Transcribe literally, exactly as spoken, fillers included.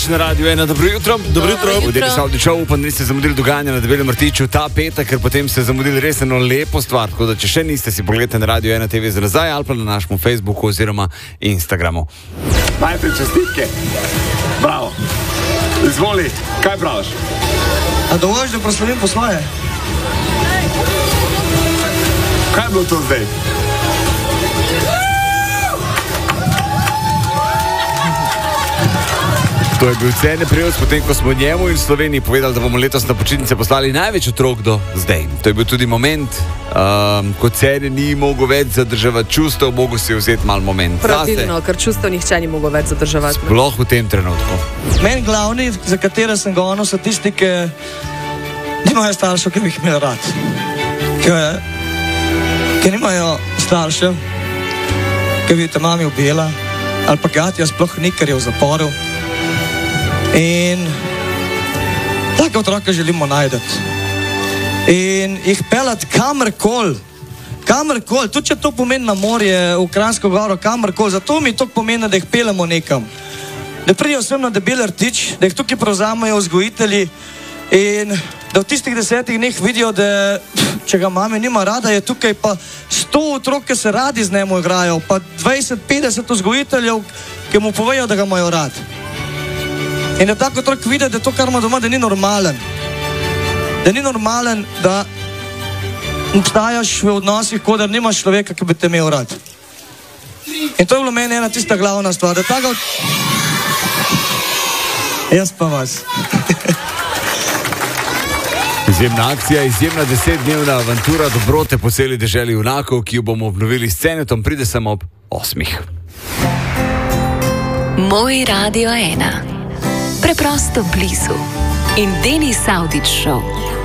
Na radiju ena, dobro jutro. Dobro jutro. V Deli Savdič Show, upam, da niste zamudili dogajanja na Debelem rtiču ta petek, ker potem ste zamudili res eno lepo stvar. Tako da, če še niste, si pogledajte na radiju ena te ve za nazaj ali pa na našem Facebooku oziroma Instagramu. Najprej čestitke. Bravo. Izvoli, kaj praviš? A dovolj, da proslavim po svoje? Kaj je bilo to zdaj? To je bil cene prejels, potem ko smo njemu in Sloveniji povedali, da bomo letos na počitnice poslali največ otrok do zdaj. To je bil tudi moment, um, ko cene ni mogel več zadrževati čustev, mogel si vzeti mal moment. Pravilno, ker čustev nihče ni mogel več zadrževati. Sploh v tem trenutku. Meni glavni, za katere sem gonil, so tisti, ki nimajo staršev, ki bi jih imeli rad. Ki, ki nimajo staršev, ki vidite mami ubila, ali pa gatja sploh ni, ker je v zaporu. In take otroke želimo najdeti. In jih pelati kamorkoli, kamorkoli, tudi če to pomeni na morje, v Kranjsko goro, kamorkoli, zato mi to pomeni, da jih pelemo nekam. Da pridejo sem na Debeli rtič, da jih tukaj prevzamejo vzgojitelji in da v tistih desetih dneh vidijo, da če ga mami nima rada, je tukaj pa sto otrok, ki se radi z njemu igrajo, pa dvajset petdeset vzgojiteljev, ki mu povejo, da ga imajo rad. In da tako otrok vidi, da to, kar ima doma, da ni normalen. Da ni normalen, da obstajaš v odnosih, kot da nimaš človeka, ki bi te imel rad. In to je bilo meni ena tista glavna stvar. Da tako... Jaz pa vas. Izjemna akcija, izjemna desetdnevna avantura dobrote po celi deželi junakov, ki jo bomo obnovili s Cenetom, pride samo ob osmih. Moj radio ena. Preprosto blizu. In Deli Savdič Show.